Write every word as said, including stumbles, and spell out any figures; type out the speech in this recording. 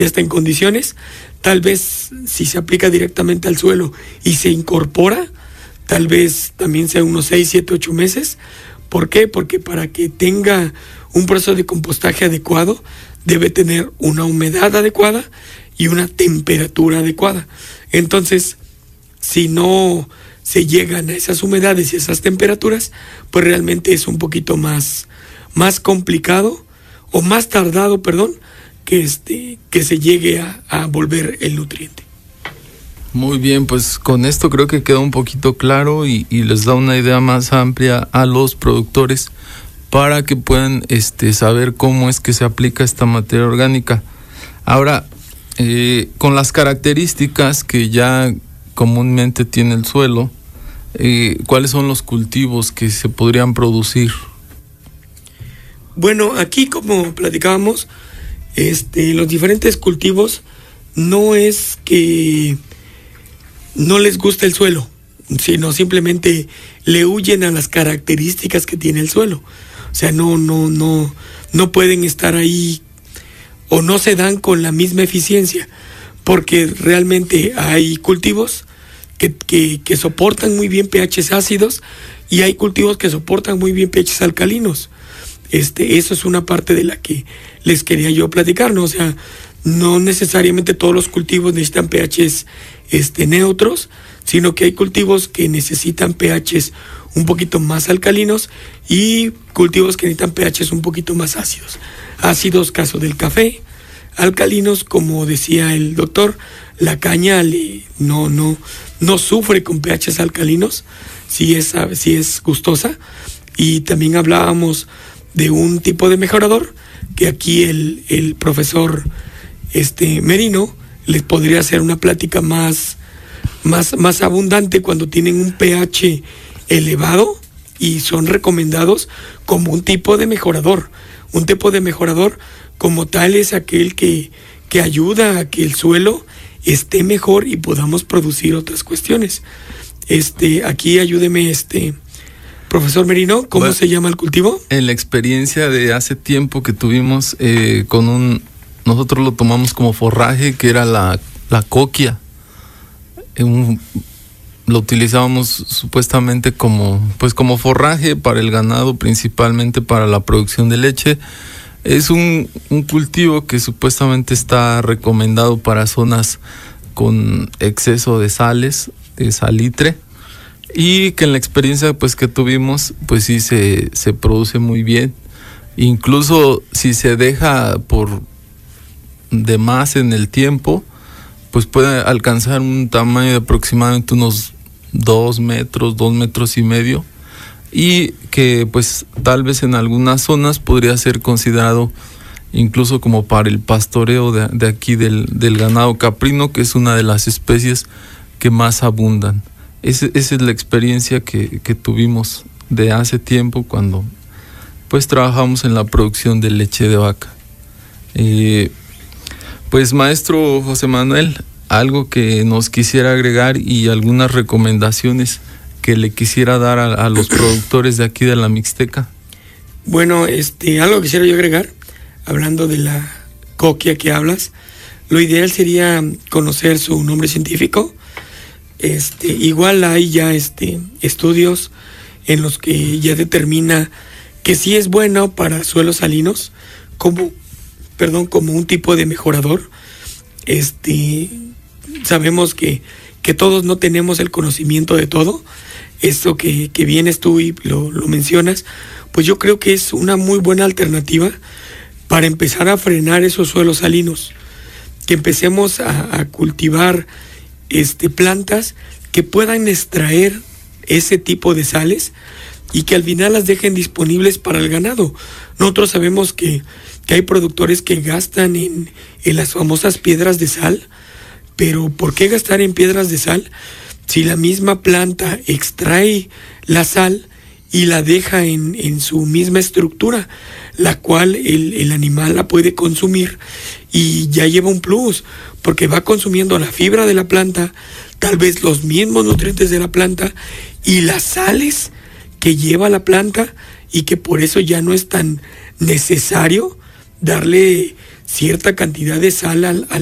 ya está en condiciones. Tal vez si se aplica directamente al suelo y se incorpora, tal vez también sea unos seis, siete, ocho meses. ¿Por qué? Porque para que tenga un proceso de compostaje adecuado, debe tener una humedad adecuada y una temperatura adecuada. Entonces, si no se llegan a esas humedades y esas temperaturas, pues realmente es un poquito más, más complicado o más tardado, perdón, que, este, que se llegue a, a volver el nutriente. Muy bien, pues con esto creo que queda un poquito claro y, y les da una idea más amplia a los productores para que puedan este, saber cómo es que se aplica esta materia orgánica. Ahora, eh, con las características que ya comúnmente tiene el suelo, eh, ¿cuáles son los cultivos que se podrían producir? Bueno, aquí como platicábamos, este, los diferentes cultivos no es que no les gusta el suelo, sino simplemente le huyen a las características que tiene el suelo. O sea, no, no, no, no pueden estar ahí o no se dan con la misma eficiencia, porque realmente hay cultivos que, que, que soportan muy bien pHs ácidos y hay cultivos que soportan muy bien pHs alcalinos. Este, eso es una parte de la que les quería yo platicar, ¿no? O sea, no necesariamente todos los cultivos necesitan pHs este, neutros, sino que hay cultivos que necesitan pHs un poquito más alcalinos y cultivos que necesitan pHs un poquito más ácidos. Ácidos, caso del café; alcalinos, como decía el doctor, la caña le, no, no, no sufre con pHs alcalinos, si es, si es gustosa. Y también hablábamos de un tipo de mejorador que aquí el, el profesor este, Merino les podría hacer una plática más, más, más abundante cuando tienen un pH elevado y son recomendados como un tipo de mejorador. Un tipo de mejorador como tal es aquel que, que ayuda a que el suelo esté mejor y podamos producir otras cuestiones. Este, aquí ayúdeme, este, profesor Merino, ¿cómo bueno, se llama el cultivo? En la experiencia de hace tiempo que tuvimos eh, con un, nosotros lo tomamos como forraje, que era la, la coquia. Un, lo utilizábamos supuestamente como, pues como forraje para el ganado, principalmente para la producción de leche. Es un, un cultivo que supuestamente está recomendado para zonas con exceso de sales, de salitre, y que en la experiencia pues que tuvimos, pues sí se, se produce muy bien. Incluso si se deja por de más en el tiempo, pues puede alcanzar un tamaño de aproximadamente unos dos metros, dos metros y medio, y que pues tal vez en algunas zonas podría ser considerado incluso como para el pastoreo de, de aquí del, del ganado caprino, que es una de las especies que más abundan. Ese, esa es la experiencia que, que tuvimos de hace tiempo cuando pues trabajamos en la producción de leche de vaca. Eh, pues maestro José Manuel, algo que nos quisiera agregar y algunas recomendaciones que le quisiera dar a, a los productores de aquí de la Mixteca. Bueno, este, algo que quisiera yo agregar, hablando de la coquia que hablas, lo ideal sería conocer su nombre científico. Este, igual hay ya este, estudios en los que ya determina que sí es bueno para suelos salinos, como, perdón, como un tipo de mejorador. Este, sabemos que, que todos no tenemos el conocimiento de todo. Esto que, que vienes tú y lo, lo mencionas, pues yo creo que es una muy buena alternativa para empezar a frenar esos suelos salinos, que empecemos a, a cultivar este, plantas que puedan extraer ese tipo de sales y que al final las dejen disponibles para el ganado. Nosotros sabemos que, que hay productores que gastan en, en las famosas piedras de sal, pero ¿por qué gastar en piedras de sal si la misma planta extrae la sal y la deja en, en su misma estructura, la cual el, el animal la puede consumir y ya lleva un plus, porque va consumiendo la fibra de la planta, tal vez los mismos nutrientes de la planta y las sales que lleva la planta, y que por eso ya no es tan necesario darle cierta cantidad de sal al, al